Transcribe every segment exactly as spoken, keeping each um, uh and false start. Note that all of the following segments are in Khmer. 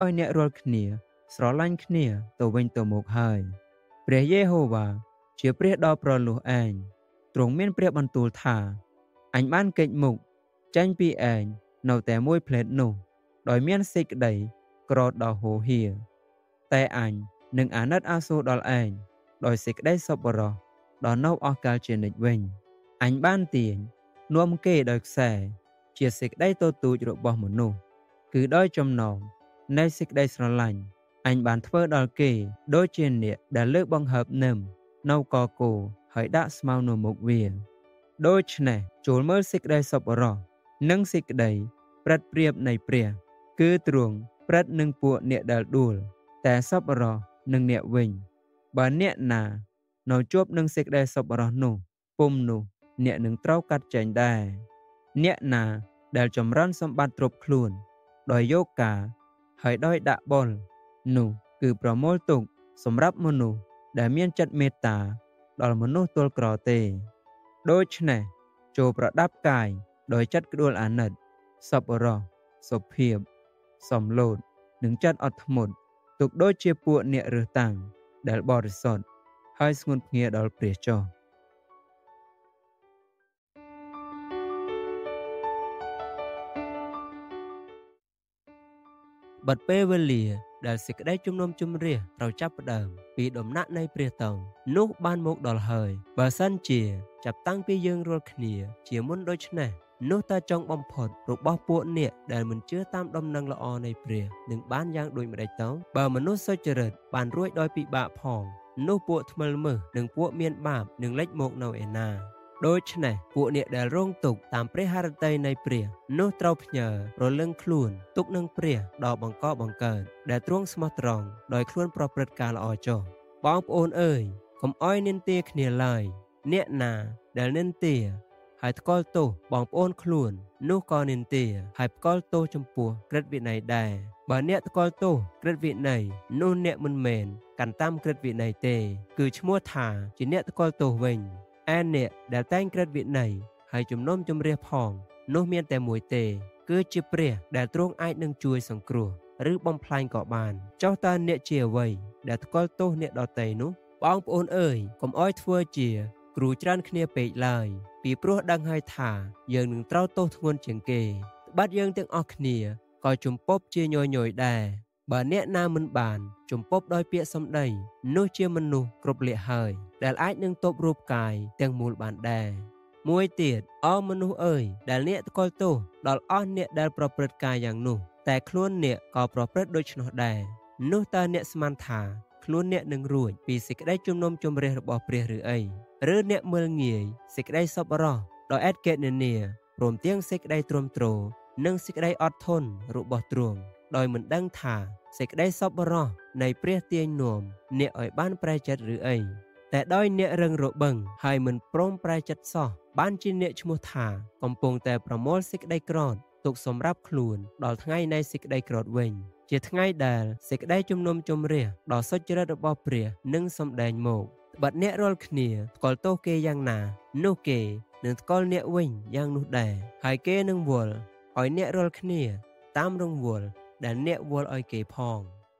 ឲ្យអ្នករាល់គ្នាស្រឡាញ់គ្នាទៅវិញទៅមកហើយព្រះយេហូវ៉ាជាព្រះដ៏ប្រលូសឯងទ្រង់មានព្រះបន្ទូលថាអញបានកិច្ចមុខចេញពីឯងនៅតែមួយផ្លេតនោះដោយមានសេចក្តីក្រដ៏ហូរហៀតែអញនឹងអាណិតអាសូរដល់ឯងដោយសេចក្តីសប្បុរសដល់នៅអស់កលជានិច្ចវិញអញបានទាញនាំគេដោយខ្សែជាសេចក្តីទទូចរបស់មនុស្សគឺដោយចំណងនៃសេចក្តីស្រឡាញ់អញបានធ្វើដល់គេដូចជាអ្នកដែលលើកបង្ហើបនឹមនៅកគោហើយដាក់ស្មៅនៅមុខវាដូច្នេះចូលមើលសេចក្តីសប្បុរសនិងសេចក្តីប្រតិប្រៀបនៃព្រះគឺទ្រង់ប្រតិនឹងពួកអ្នកដែលដួលតែសប្បុរសនឹងអ្នកវិញបើអ្នកណានៅជួបនឹងសេចក្តីសប្បុរសនោះពុំនោះអ្នកនឹងត្រូវកាត់ចែងដែរអ្នកណាដែលចម្រើនសម្បត្តិទ្រព្យខ្លួនដោយយកការហើយដោយដាក់បុលនោះគឺប្រមូលទុកសម្រាប់មនុស្សដែលមានចិត្តមេត្តាដល់មនុស្សទល់ក្រទេដូច្នេះចូលប្រដាប់កាយដោយចិត្តក្ដួលអាណិតសប្បុរសសុភាពសំឡូតនិងចិត្តអត់ធ្មត់ទុកដូចជាពួកអ្នករើសតាំងដែលបរិសុទ្ធហើយស្ងួនភ្ងាដល់ព្រះចុះបាត់ពេលវេលាដែលសេចក្តីជំនុំជម្រះត្រូវចាប់ផ្ដើមពីដំណាក់នៃព្រះតោងនោះបានមកដល់ហើយបើសិនជាចាប់តាំងពីយើងរាល់គ្នាជាមុនដូច្នេះនោះតើចុងបំផុតរបស់ពួកអ្នកដែលមិនជឿតាមដំណឹងល្អនៃព្រះនឹងបានយ៉ាងដូចម្ដេចទៅបើមនុស្សសុចរិតបានរួចដោយពិបាកផងនោះពួកថ្មិលមើសនិងពួកមានបាបនឹងលេចមកនៅឯណាដូច្នេះពួកអ្នកដែលរងទុក្ខតាមព្រះハរតីនៃព្រះនោះត្រូវផ្ញើរលឹងខ្លួនទុកនឹងព្រះដល់បង្កបង្កើតដែលទ្រង់ស្មោះត្រង់ដោយខ្លួនប្រព្រឹត្តការល្អចុះបងប្អូនអើយកុំអោយនិន្ទាគ្នាឡើយអ្នកណាដែលនិន្ទាហើយថ្កល់ទោសបងប្អូនខ្លួននោះក៏និន្ទាហើយផ្កល់ទោសចំពោះក្រឹតវិន័យដែរបើអ្នកថ្កល់ទោសក្រឹតវិន័យនោះអ្នកមិនមែនកាន់តាមក្រឹតវិន័យទេគឺឈ្មោះថាជាអ្នកថ្កល់ទោសវិញឯអ្នកដែលតែងក្រឹតវិន័យហើយជំនុំជម្រះផងនោះមានតែមួយទេគឺជាព្រះដែលទ្រង់អាចនឹងជួយសង្គ្រោះឬបំផ្លាញក៏បានចុះតើអ្នកជាអ្វីដែលថ្កល់ទោសអ្នកដទៃនោះបងប្អូនអើយកុំអោយធ្វើជាគ្រូច្រើនគ្នាពេកឡើយពីព្រោះដឹងហើយថាយើងនឹងត្រូវទោសធ្ងន់ជាងគេត្បិតយើងទាំងអស់គ្នាក៏ជំពប់ជាញយញយដែរបើអ្នកណាមិនបានជំពប់ដោយពាក្យសម្ដីនោះជាមនុស្សគ្រប់លក្ខហើយដែលអាចនឹងទប់រូបកាយទាំងមូលបានដែរមួយទៀតអោមនុស្សអើយដែលអ្នកថ្កល់ទោសដល់អស់អ្នកដែលប្រព្រឹត្តការយ៉ាងនោះតែខ្លួនអ្នកក៏ប្រព្រឹត្តដូច្នោះដែរនោះតើអ្នកស្មានថាខ្លួនអ្នកនឹងរួចពីសេចក្តីជំនុំជម្រះរបស់ព្រះឬអីឬអ្នកមើលងាយសេចក្តីសប្បុរសដោយឥតកេតនាព្រមទាំងសេចក្តីទ្រាំទ្រនិងសេចក្តីអត់ធន់របស់ទ្រង់ដោយមិនដឹងថាសេចក្តីសប្បុរសនៃព្រះទាញនាំអ្នកឲ្យបានប្រែចិត្តឬអីតែដោយអ្នករឹងរបឹងហើយមិនព្រមប្រែចិត្តសោះបានជាអ្នកឈ្មោះថាកំពុងតែប្រមូលសេចក្តីក្រតទុកសម្រាប់ខ្លួនដល់ថ្ងៃនៃសេចក្តីក្រតវិញជាថ្ងៃដែលសេចក្តីជំនុំជម្រះដ៏សុចរិតរបស់ព្រះនឹងសម្ដែងមកបាត់អ្នករាល់គ្នាថ្កល់ទោសគេយ៉ាងណានោះគេនឹងថ្កល់អ្នកវិញយ៉ាងនោះដែរហើយគេនឹងវល់ឲ្យអ្នករាល់គ្នាតាមរង្វល់ដែលអ្នកវល់ឲ្យគេផង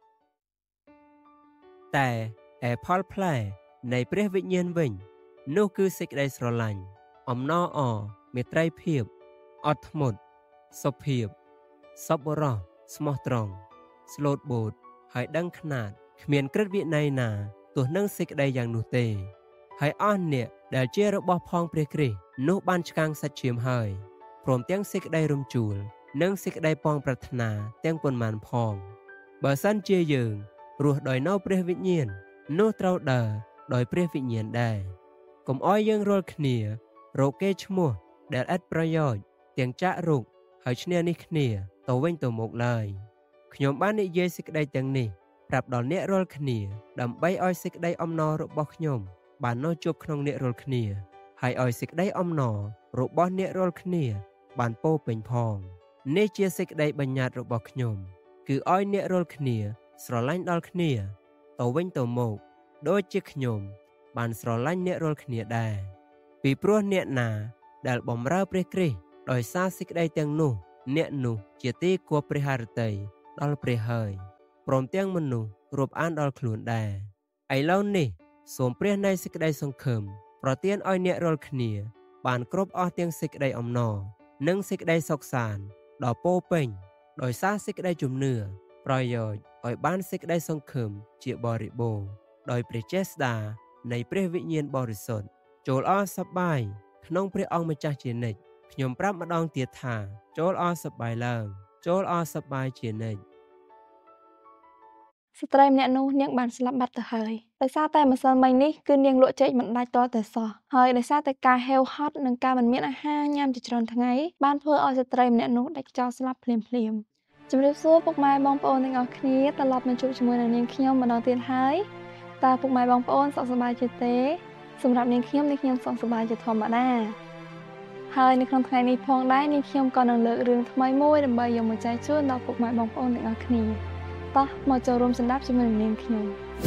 តែឯផលផ្លែនៃព្រះវិញ្ញាណវិញនោះគឺសេចក្តីស្រឡាញ់អំណរអរមេត្រីភាពអត់ធ្មត់សុភាពសប្បុរសស្មោះត្រង់ស្លូតបូតហើយដឹងខ្នាតគ្មានក្រឹតវិន័យណាទោះនឹងសេចក្តីយ៉ាងនោះទេហើយអស់អ្នកដែលជារបស់ផងព្រះគ្រីស្ទនោះបានឆ្កាំងសាច់ឈាមហើយព្រមទាំងសេចក្តីរំជួលនិងសេចក្តីពងប្រាថ្នាទាំងប៉ុន្មានផងបើសិនជាយើងរស់ដោយនៅព្រះវិញ្ញាណនោះត្រូវដើរដោយព្រះវិញ្ញាណដែរកុំអោយយើងរាល់គ្នារកគេឈ្មោះដែលឥតប្រយោជន៍ទាំងចាក់រុកហើយឈ្នះនេះគ្នាទៅវិញទៅមកឡើយខ្ញុំបាននិយាយសេចក្តីទាំងនេះប្រាប់ដល់អ្នករាល់គ្នាដើម្បីឲ្យសេចក្តីអំណររបស់ខ្ញុំបាននៅជួបក្នុងអ្នករាល់គ្នាហើយឲ្យសេចក្តីអំណររបស់អ្នករាល់គ្នាបានពោពេញផងនេះជាសេចក្តីបញ្ញត្តិរបស់ខ្ញុំគឺឲ្យអ្នករាល់គ្នាស្រឡាញ់ដល់គ្នាទៅវិញទៅមកដូចជាខ្ញុំបានស្រឡាញ់អ្នករាល់គ្នាដែរពីព្រោះអ្នកណាដែលបម្រើព្រះគ្រីស្ទដោយសារសេចក្តីទាំងនោះអ្នកនោះជាទីគួរព្រះハរតីដល់ព្រះហើយព្រមទាំងមនុស្សរាប់អានដល់ខ្លួនដែរឥឡូវនេះសូមព្រះនៃសេចក្តីសង្ឃឹមប្រទានឲ្យអ្នករាល់គ្នាបានគ្រប់អស់ទាំងសេចក្តីអំណរនិងសេចក្តីសុខសាន្តដ៏ពោពេញដោយសារសេចក្តីជំនឿប្រយោជន៍ឲ្យបានសេចក្តីសង្ឃឹមជាបរិបូរណ៍ដោយព្រះចេស្តានៃព្រះវិញ្ញាណបរិសុទ្ធចូលអរសប្បាយក្នុងព្រះអង្គម្ចាស់ជានិច្ចខ្ញុំប្រាប់ម្ដងទៀតថាចូលអរសប្បាយឡើងចូលអរសប្បាយជានិច្ចស្ត្រីម្នាក់នោះនាងបានស្លាប់បាត់ទៅហើយដោយសារតែម្សិលមិញនេះគឺនាងលក់ចេកមិនដាច់ទាល់តែសោះហើយដោយសារតែការហេវហត់និងការមិនមានអាហារញ៉ាំជាច្រើនថ្ងៃបានធ្វើឲ្យស្ត្រីម្នាក់នោះដាច់ខ្យល់ស្លាប់ភ្លាមភ្លាមជំរាបសួរពុកម៉ែបងប្អូនទាំងអស់គ្នាត្រឡប់មកជួបជាមួយនឹងនាងខ្ញុំម្ដងទៀតហើយតើពុកម៉ែបងប្អូនសុខសប្បាយជាទេសម្រាប់នាងខ្ញុំនាងខ្ញុំសុខសប្បាយជាធម្មតាហើយនៅក្នុងថ្ងៃនេះផងដែរនាងខ្ញុំក៏នឹងលើករឿងថ្មីមួយដើម្បីយកមកចែកជូនដល់ពុកម៉ែបងប្អូនទាំងអស់គ្នាតោះមកចូលរួមស្ដាប់ជាមួយនឹងនាងខ្ញុំ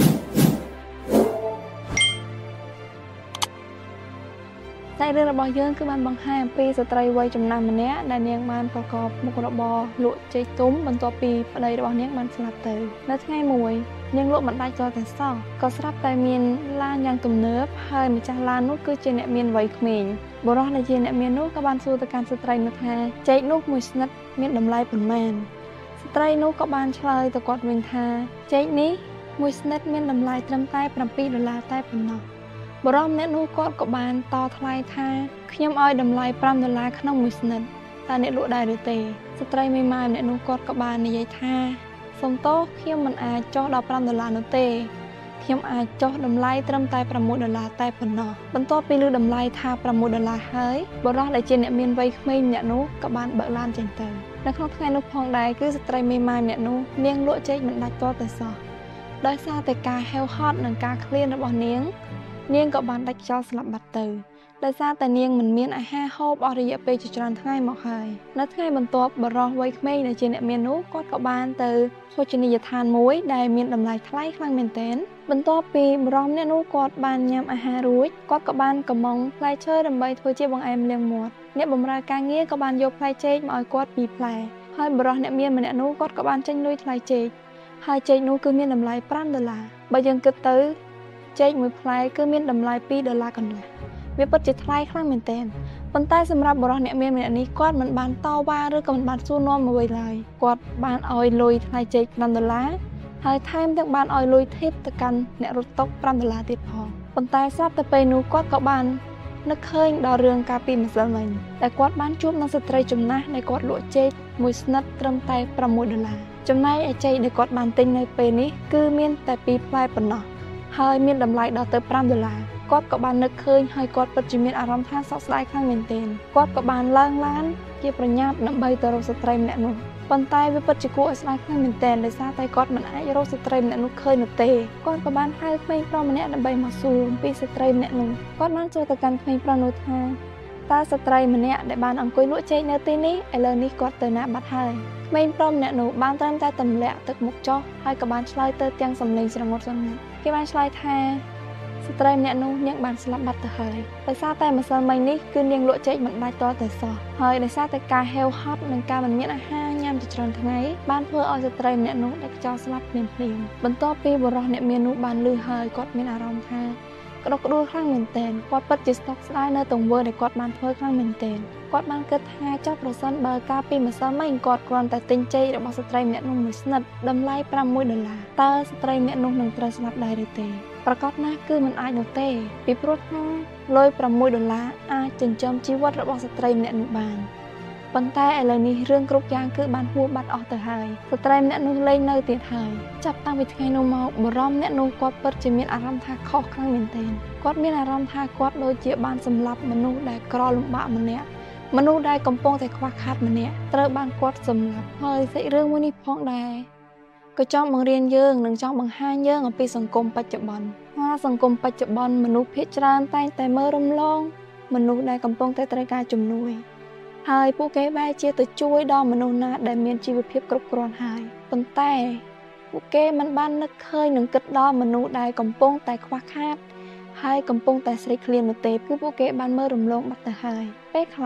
តែរឿងរបស់យើងគឺបានបង្ហាញអំពីស្ត្រីវ័យចំណាស់ម្នាក់ដែលនាងបានប្រកបមុខរបរលក់ចេកទុំបន្ទាប់ពីប្តីរបស់នាងបានស្លាប់ទៅនៅថ្ងៃមួយនាងលក់មិនដាច់ទាល់តែសោះក៏ស្រាប់តែមានឡានយ៉ាងទំនើបហើយម្ចាស់ឡាននោះគឺជាអ្នកមានវ័យក្មេងបុរសដែលជាអ្នកមាននោះក៏បានសួរទៅកាន់ស្ត្រីនោះថាចេកនោះមួយស្និតមានតម្លៃប៉ុន្មានស្ត្រីនោះក៏បានឆ្លើយទៅគាត់វិញថាចេកនេះមួយស្និតមានតម្លៃត្រឹមតែប្រាំពីរដុល្លារតែប៉ុណ្ណោះបុរសម្នាក់នោះគាត់ក៏បានតថ្លៃថាខ្ញុំឲ្យតម្លៃប្រាំដុល្លារក្នុងមួយស្និតតើអ្នកលក់ដែរឬទេស្ត្រីមេម៉ាយម្នាក់នោះគាត់ក៏បាននិយាយថាសុំទោសខ្ញុំមិនអាចចុះដល់ប្រាំដុល្លារនោះទេខ្ញុំអាចចុះតម្លៃត្រឹមតែប្រាំមួយដុល្លារតែប៉ុណ្ណោះបន្ទាប់ពីលើតម្លៃថាប្រាំមួយដុល្លារហើយបុរសដែលជាអ្នកមានវ័យក្មេងម្នាក់នោះក៏បានបើកឡានចេញទៅនៅក្នុងថ្ងៃនោះផងដែរគឺស្ត្រីមេម៉ាយម្នាក់នោះនាងលក់ចេកមិនដាច់ទាល់តែសោះដោយសារតែការហេវហត់និងការឃ្លានរបស់នាងនាងក៏បានដាច់ខ្យល់ស្លាប់បាត់ទៅដោយសារតែនាងមិនមានអាហារហូបអស់រយៈពេលជាច្រើនថ្ងៃមកហើយនៅថ្ងៃបន្ទាប់បុរសវ័យក្មេងដែលជាអ្នកមាននោះគាត់ក៏បានទៅភោជនីយដ្ឋានមួយដែលមានតម្លៃថ្លៃខ្លាំងមែនទែនបន្ទាប់ពីបុរសម្នាក់នោះគាត់បានញ៉ាំអាហាររួចគាត់ក៏បានកំងផ្លែឈើដើម្បីធ្វើជាបង្អែមលាងមាត់អ្នកបម្រើការងារក៏បានយកផ្លែចេកមកឲ្យគាត់ពីរផ្លែហើយបុរសអ្នកមានម្នាក់នោះគាត់ក៏បានចេញលុយថ្លៃចេកហើយចេកនោះគឺមានតម្លៃប្រាំដុល្លារបើយើងគិតទៅចេកមួយផ្លែគឺមានតម្លៃពីរដុល្លារកន្លះវាពិតជាថ្លៃខ្លាំងមែនទែនប៉ុន្តែសម្រាប់បុរសអ្នកមានម្នាក់នេះគាត់មិនបានតវ៉ាឬក៏មិនបានសួរនាំអ្វីឡើយគាត់បានឲ្យលុយថ្លៃចេកប្រាំដុល្លារហើយថែមទាំងបានឲ្យលុយធីបទៅកាន់អ្នករត់តុប្រាំដុល្លារទៀតផងប៉ុន្តែស្រាប់តែពេលនោះគាត់ក៏បាននឹកឃើញដល់រឿងកាលពីម្សិលមិញដែលគាត់បានជួបនឹងស្ត្រីចំណាស់ដែលគាត់លក់ចេកមួយស្និតត្រឹមតែប្រាំមួយដុល្លារចំណែកឯចេកដែលគាត់បានទិញនៅពេលនេះគឺមានតែពីរផ្លែប៉ុណ្ណោះហើយមានតម្លៃដល់ទៅប្រាំដុល្លារគាត់ក៏បាននឹកឃើញហើយគាត់ពិតជាមានអារម្មណ៍ថាសោកស្ដាយខ្លាំងមែនទែនគាត់ក៏បានឡើងឡានជាប្រញាប់ដើម្បីទៅរកស្ត្រីម្នាក់នោះប៉ុន្តែវាពិតជាគួរឲ្យស្ដាយខ្លាំងមែនទែនដោយសារតែគាត់មិនអាចរកស្ត្រីម្នាក់នោះឃើញនោះទេគាត់ក៏បានហៅក្មេងប្រុសម្នាក់ដើម្បីមកសួរអំពីស្ត្រីម្នាក់នោះគាត់បានសួរទៅកាន់ក្មេងប្រុសនោះថាតើស្ត្រីម្នាក់ដែលបានអង្គុយលក់ចេកនៅទីនេះឥឡូវនេះគាត់ទៅណាបាត់ហើយក្មេងប្រុសម្នាក់នោះបានត្រឹមតែទម្លាក់ទឹកមុខចុះហើយក៏បានឆ្លើយទៅទាំងសំឡេងស្រងត់ស្រងាត់គេបានឆ្លើយថាស្ត្រីម្នាក់នោះនាងបានស្លាប់បាត់ទៅហើយដោយសារតែម្សិលមិញនេះគឺនាងលក់ចេកមិនដាច់ទាល់តែសោះហើយដោយសារតែការហេវហត់និងការមិនមានអាហារញ៉ាំជាច្រើនថ្ងៃបានធ្វើឲ្យស្ត្រីម្នាក់នោះដាច់ខ្យល់ស្លាប់ភ្លាមៗបន្ទាប់ពីបុរសអ្នកមាននោះបានឮហើយគាត់មានអារម្មណ៍ថាក្តុកក្តួលខ្លាំងមែនទែនគាត់ពិតជាស្តុកស្ដាយនៅទង្វើដែលគាត់បានធ្វើខ្លាំងមែនទែនគាត់បានគិតថាចុះប្រសិនបើកាលពីម្សិលមិញគាត់គ្រាន់តែទិញចេករបស់ស្ត្រីម្នាក់នោះមួយស្និតតម្លៃប្រាំមួយដុល្លារតើស្ត្រីម្នាក់នោះនឹងត្រូវស្លាប់ដែរឬទេប្រកាសណាស់គឺមិនអាចនោះទេពីព្រោះថាលុយប្រាំមួយដុល្លារអាចចិញ្ចឹមជីវិតរបស់ស្ត្រីម្នាក់នោះបានប៉ុន្តែឥឡូវនេះរឿងគ្រប់យ៉ាងគឺបានហួសបាត់អស់ទៅហើយស្ត្រីម្នាក់នោះលែងនៅទៀតហើយចាប់តាំងពីថ្ងៃនោះមកបុរសម្នាក់នោះគាត់ពិតជាមានអារម្មណ៍ថាខុសខ្លាំងមែនទែនគាត់មានអារម្មណ៍ថាគាត់ដូចជាបានសម្លាប់មនុស្សដែលក្រលំបាកម្នាក់មនុស្សដែលកំពុងតែខ្វះខាតម្នាក់ត្រូវបានគាត់សម្លាប់ហើយសាច់រឿងមួយនេះផងដែរក៏ចង់បង្រៀនយើងនិងចង់បង្ហាញយើងអំពីសង្គមបច្ចុប្បន្នថាសង្គមបច្ចុប្បន្នមនុស្សភាគច្រើនតែងតែមើលរំលងមនុស្សដែលកំពុងតែត្រូវការជំនួយហើយពួកគេបែរជាទៅជួយដល់មនុស្សណាដែលមានជីវភាពគ្រប់គ្រាន់ហើយប៉ុន្តែពួកគេមិនបាននឹកឃើញនិងគិតដល់មនុស្សដែលកំពុងតែខ្វះខាតហើយកំពុងតែស្រេកឃ្លាននោះទេគឺពួកគេបានមើលរំលងបាត់ទៅហើយពេលខ្លះ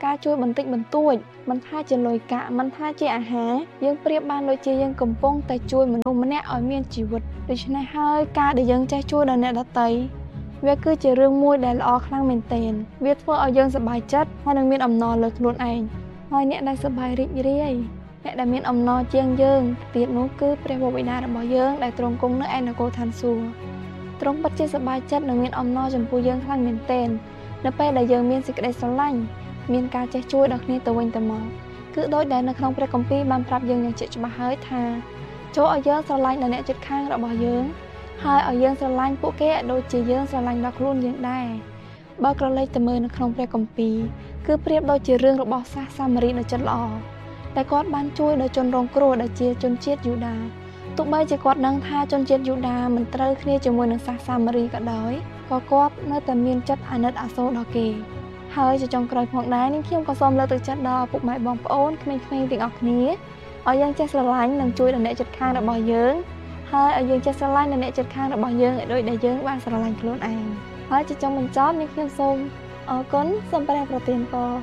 ការជួយបន្តិចបន្តួចមិនថាជាលុយកាក់មិនថាជាអាហារយើងប្រៀបបានដូចជាយើងកំពុងតែជួយមនុស្សម្នាក់ឲ្យមានជីវិតដូច្នេះហើយការដែលយើងចេះជួយដល់អ្នកដទៃវាគឺជារឿងមួយដែលល្អខ្លាំងមែនទែនវាធ្វើឲ្យយើងសប្បាយចិត្តហើយនឹងមានអំណរលើខ្លួនឯងហើយអ្នកដែលសប្បាយរីករាយអ្នកដែលមានអំណរជាងយើងទៀតនោះគឺព្រះបិតារបស់យើងដែលទ្រង់គង់នៅឯនគរឋានសួគ៌ទ្រង់ពិតជាសប្បាយចិត្តនិងមានអំណរចំពោះយើងខ្លាំងមែនទែននៅពេលដែលយើងមានសេចក្តីស្រឡាញ់មានការចេះជួយដល់គ្នាទៅវិញទៅមកគឺដូចដែលនៅក្នុងព្រះគម្ពីរបានប្រាប់យើងយ៉ាងជាក់ច្បាស់ហើយថាចូលឲ្យយើងស្រឡាញ់ដល់អ្នកជិតខាងរបស់យើងហើយឲ្យយើងស្រឡាញ់ពួកគេឲ្យដូចជាយើងស្រឡាញ់ដល់ខ្លួនយើងដែរបើក្រឡេកទៅមើលនៅក្នុងព្រះគម្ពីរគឺប្រៀបដូចជារឿងរបស់សាសសាមារីដ៏ចិត្តល្អដែលគាត់បានជួយដល់ជនរងគ្រោះដែលជាជនជាតិយូដាទោះបីជាគាត់ដឹងថាជនជាតិយូដាមិនត្រូវគ្នាជាមួយនឹងសាសសាមារីក៏ដោយក៏គាត់នៅតែមានចិត្តអាណិតអាសូរដល់គេហើយជាចុងក្រោយផងដែរនាងខ្ញុំក៏សូមលើកទឹកចិត្តដល់ពុកម៉ែបងប្អូនក្មេងៗទាំងអស់គ្នាឲ្យយើងចេះស្រឡាញ់និងជួយដល់អ្នកជិតខាងរបស់យើងហើយឲ្យយើងចេះស្រឡាញ់ដល់អ្នកជិតខាងរបស់យើងឲ្យដូចដែលយើងបានស្រឡាញ់ខ្លួនឯងហើយជាចុងបញ្ចប់នាងខ្ញុំសូមអរគុណសូមព្រះប្រទានពរ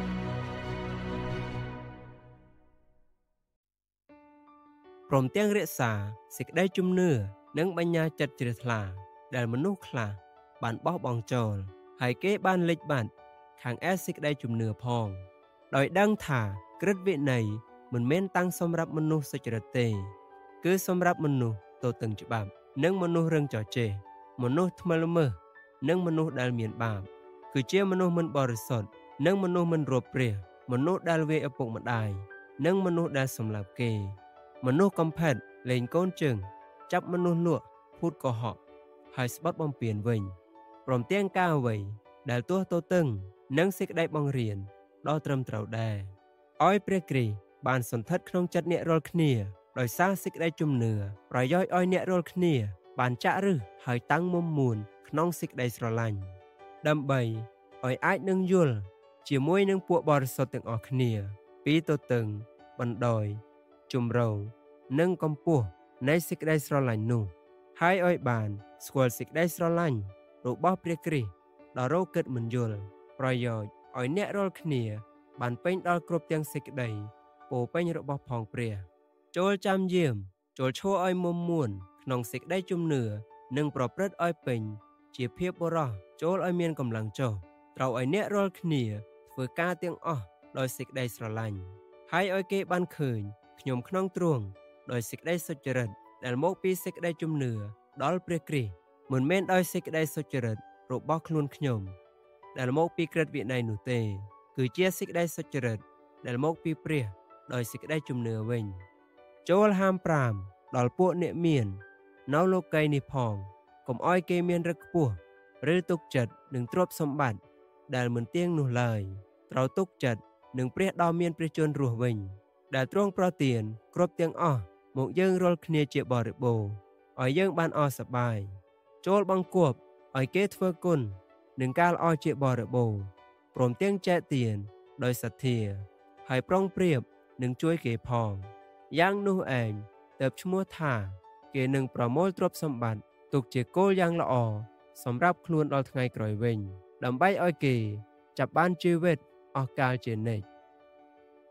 ព្រមទាំងរក្សាសេចក្តីជំនឿនិងបញ្ញាចិត្តជ្រះថ្លាដែលមនុស្សខ្លះបានបោះបង់ចោលហើយគេបានលិចបាត់ខាងឯសេចក្តីជំនឿផងដោយដឹងថាក្រឹតវិន័យមិនមែនតាំងសម្រាប់មនុស្សសុចរិតទេគឺសម្រាប់មនុស្សទទឹងច្បាប់និងមនុស្សរឹងចចេះមនុស្សថ្មិលល្មើសនិងមនុស្សដែលមានបាបគឺជាមនុស្សមិនបរិសុទ្ធនិងមនុស្សមិនរួបព្រះមនុស្សដែលវាយឪពុកម្ដាយនិងមនុស្សដែលសម្លាប់គេមនុស្សកំផិតលេងកូនជើងចាប់មនុស្សលក់ភូតកុហកហើយស្បត់បំពានវិញព្រមទាំងការអ្វីដែលទោះទទឹងនិងសេចក្តីបង្រៀនដ៏ត្រឹមត្រូវដែរឲ្យព្រះគ្រីស្ទបានសន្ធិដ្ឋក្នុងចិត្តអ្នករាល់គ្នាដោយសារសេចក្តីជំនឿប្រយោជន៍ឲ្យអ្នករាល់គ្នាបានចាក់ឫសហើយតាំងមុំមួនក្នុងសេចក្តីស្រឡាញ់ដើម្បីឲ្យអាចនឹងយល់ជាមួយនឹងពួកបរិសុទ្ធទាំងអស់គ្នាពីទទឹងបណ្ដោយជំរងនិងកម្ពស់នៃសេចក្តីស្រឡាញ់នោះហើយឲ្យបានស្គាល់សេចក្តីស្រឡាញ់របស់ព្រះគ្រីស្ទដ៏រកឹតមិនយល់ប្រយោជន៍ឲ្យអ្នករាល់គ្នាបានពេញដល់គ្រប់ទាំងសេចក្តីពោពេញរបស់ផងព្រះចូលចាំយាមចូលឈរឲ្យមុំមួនក្នុងសេចក្តីជំនឿនិងប្រព្រឹត្តឲ្យពេញជាភាពបរិសុទ្ធចូលឲ្យមានកម្លាំងចុះត្រូវឲ្យអ្នករាល់គ្នាធ្វើការទាំងអស់ដោយសេចក្តីស្រឡាញ់ហើយឲ្យគេបានឃើញខ្ញុំក្នុងទ្រង់ដោយសេចក្តីសុចរិតដែលមកពីសេចក្តីជំនឿដល់ព្រះគ្រីស្ទមិនមែនដោយសេចក្តីសុចរិតរបស់ខ្លួនខ្ញុំដែលមកពីក្រឹតវិន័យនោះទេគឺជាសេចក្តីសុចរិតដែលមកពីព្រះដោយសេចក្តីជំនឿវិញចូលហាមប្រាមដល់ពួកអ្នកមាននៅលោកីយ៍នេះផងកុំឲ្យគេមានរឹកខ្ពស់ឬទុកចិត្តនឹងទ្រព្យសម្បត្តិដែលមិនទៀងនោះឡើយត្រូវទុកចិត្តនឹងព្រះដ៏មានព្រះជន្មរស់វិញដែលទ្រង់ប្រទានគ្រប់ទាំងអស់មកយើងរាល់គ្នាជាបរិបូរណ៍ឲ្យយើងបានអរសប្បាយចូលបង្គាប់ឲ្យគេធ្វើគុណនឹងការល្អជាបរិបូរណ៍ព្រមទាំងចែកទានដោយសទ្ធាហើយប្រុងប្រៀបនឹងជួយគេផងយ៉ាងនោះឯងទើបឈ្មោះថាគេនឹងប្រមូលទ្រព្យសម្បត្តិទុកជាគោលយ៉ាងល្អសម្រាប់ខ្លួនដល់ថ្ងៃក្រោយវិញដើម្បីឲ្យគេចាប់បានជីវិតអស់កលជានិច្ច